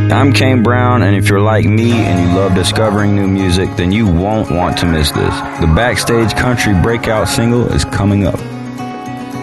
I'm Kane Brown, and if you're like me and you love discovering new music, then you won't want to miss this. The Backstage Country breakout single is coming up.